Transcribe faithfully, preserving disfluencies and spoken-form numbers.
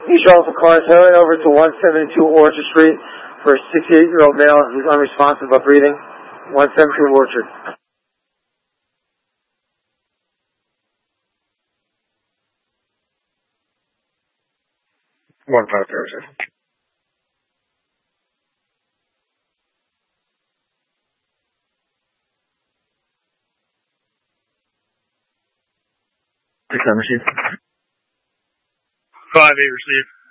You show for cars heading over to one seventy-two Orchard Street for a sixty-eight-year-old male who's unresponsive but breathing. one seventy-two Orchard. One five zero six. Six number sheet. Five eight received.